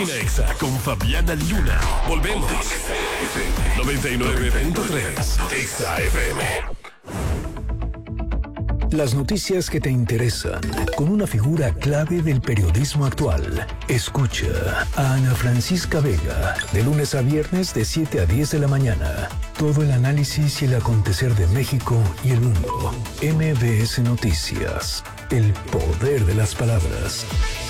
Latina Exa con Fabiana Luna. Volvemos. 99.3 Exa FM. Las noticias que te interesan, con una figura clave del periodismo actual. Escucha a Ana Francisca Vega, de lunes a viernes de 7 a 10 de la mañana. Todo el análisis y el acontecer de México y el mundo. MBS Noticias, el poder de las palabras.